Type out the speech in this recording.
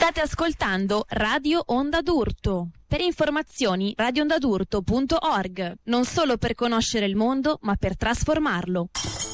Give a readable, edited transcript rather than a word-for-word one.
State ascoltando Radio Onda d'Urto. Per informazioni radioondadurto.org. Non solo per conoscere il mondo, ma per trasformarlo.